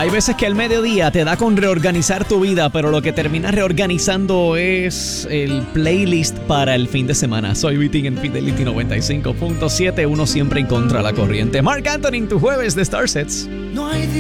Hay veces que el mediodía te da con reorganizar tu vida, pero lo que termina reorganizando es el playlist para el fin de semana. Soy Vitín en Fidelity 95.7, uno siempre en contra de la corriente. Marc Anthony, tu jueves de Starsets. No hay